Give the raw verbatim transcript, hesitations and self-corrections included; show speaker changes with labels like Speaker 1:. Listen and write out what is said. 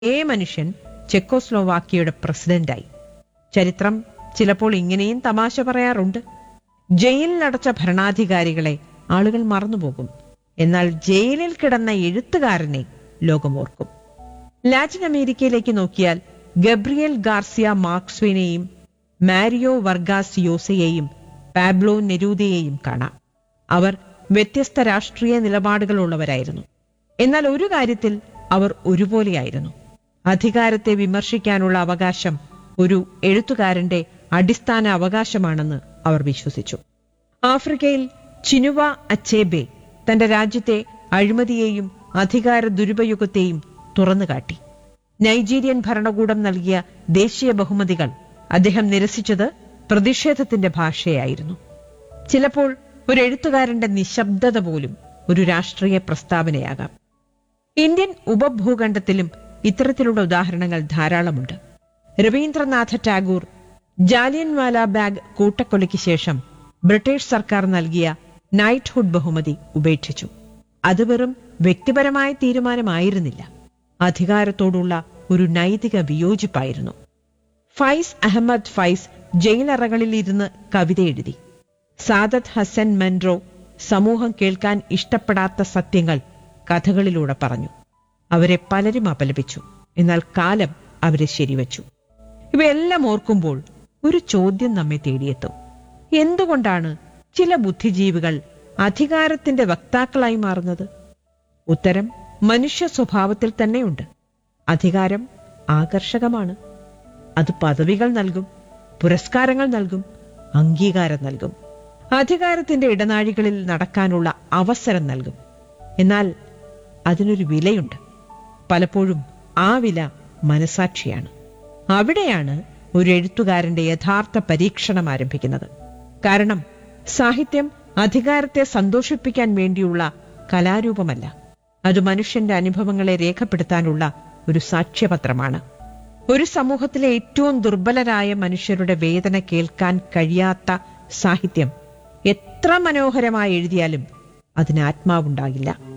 Speaker 1: ഏ മനുഷ്യൻ ചെക്കോസ്ലോവാക്യയുടെ പ്രസിഡന്റായി. ചരിത്രം ചിലപ്പോൾ ഇങ്ങനെയും തമാശ പറയാറുണ്ട്. ജയിലിലടച്ച ഭരണാധികാരികളെ ആളുകൾ മറന്നുപോകും, എന്നാൽ ജയിലിൽ കിടന്ന എഴുത്തുകാരനെ ലോകമോർക്കും. ലാറ്റിൻ അമേരിക്കയിലേക്ക് നോക്കിയാൽ Gabriel Garcia മാർക്സ്വിനെയും Mario Vargas യോസയെയും Pablo നെരൂദയെയും കാണാം. അവർ വ്യത്യസ്ത രാഷ്ട്രീയ നിലപാടുകളുള്ളവരായിരുന്നു. എന്നാൽ ഒരു കാര്യത്തിൽ അവർ ഒരുപോലെയായിരുന്നു. അധികാരത്തെ വിമർശിക്കാനുള്ള അവകാശം ഒരു എഴുത്തുകാരന്റെ അടിസ്ഥാന അവകാശമാണെന്ന് അവർ വിശ്വസിച്ചു. ആഫ്രിക്കയിൽ ചിനുവ അച്ചേബെ തന്റെ രാജ്യത്തെ അഴിമതിയെയും അധികാര ദുരുപയോഗത്തെയും തുറന്നുകാട്ടി. നൈജീരിയൻ ഭരണകൂടം നൽകിയ ദേശീയ ബഹുമതികൾ അദ്ദേഹം നിരസിച്ചത് പ്രതിഷേധത്തിന്റെ ഭാഷയായിരുന്നു. ചിലപ്പോൾ ഒരു എഴുത്തുകാരന്റെ നിശബ്ദത പോലും ഒരു രാഷ്ട്രീയ പ്രസ്താവനയാകാം. ഇന്ത്യൻ ഉപഭൂഖണ്ഡത്തിലും ഇത്തരത്തിലുള്ള ഉദാഹരണങ്ങൾ ധാരാളമുണ്ട്. രവീന്ദ്രനാഥ ടാഗോർ ജാലിയൻവാല ബാഗ് കൂട്ടക്കൊലയ്ക്ക് ശേഷം ബ്രിട്ടീഷ് സർക്കാർ നൽകിയ നൈറ്റ്ഹുഡ് ബഹുമതി ഉപേക്ഷിച്ചു. അത് വെറും വ്യക്തിപരമായ തീരുമാനമായിരുന്നില്ല, അധികാരത്തോടുള്ള ഒരു നൈതിക വിയോജിപ്പായിരുന്നു. ഫൈസ് അഹമ്മദ് ഫൈസ് ജയിലറകളിൽ ഇരുന്ന് കവിത എഴുതി. സാദത്ത് ഹസൻ മൻറോ സമൂഹം കേൾക്കാൻ ഇഷ്ടപ്പെടാത്ത സത്യങ്ങൾ കഥകളിലൂടെ പറഞ്ഞു. അവരെ പലരും അപലപിച്ചു, എന്നാൽ കാലം അവരെ ശരിവച്ചു. ഇവയെല്ലാം ഓർക്കുമ്പോൾ ഒരു ചോദ്യം നമ്മെ തേടിയെത്തും. എന്തുകൊണ്ടാണ് ചില ബുദ്ധിജീവികൾ അധികാരത്തിന്റെ വക്താക്കളായി മാറുന്നത്? ഉത്തരം മനുഷ്യ സ്വഭാവത്തിൽ തന്നെയുണ്ട്. അധികാരം ആകർഷകമാണ്. അത് പദവികൾ നൽകും, പുരസ്കാരങ്ങൾ നൽകും, അംഗീകാരം നൽകും, അധികാരത്തിന്റെ ഇടനാഴികളിൽ നടക്കാനുള്ള അവസരം നൽകും. എന്നാൽ അതിനൊരു വിലയുണ്ട്. പലപ്പോഴും ആ വില മനസാക്ഷിയാണ്. അവിടെയാണ് ഒരു എഴുത്തുകാരന്റെ യഥാർത്ഥ പരീക്ഷണം ആരംഭിക്കുന്നത്. കാരണം സാഹിത്യം അധികാരത്തെ സന്തോഷിപ്പിക്കാൻ വേണ്ടിയുള്ള കലാരൂപമല്ല, അത് മനുഷ്യന്റെ അനുഭവങ്ങളെ രേഖപ്പെടുത്താനുള്ള ഒരു സാക്ഷ്യപത്രമാണ്. ഒരു സമൂഹത്തിലെ ഏറ്റവും ദുർബലരായ മനുഷ്യരുടെ വേദന കേൾക്കാൻ കഴിയാത്ത സാഹിത്യം എത്ര മനോഹരമായി എഴുതിയാലും അതിന് ആത്മാവുണ്ടാകില്ല.